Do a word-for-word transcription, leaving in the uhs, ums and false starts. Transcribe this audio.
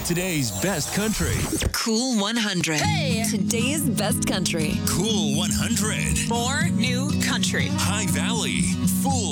Today's best country. Cool one hundred. Hey! Today's best country. Cool one hundred. More new country. High Valley. Fool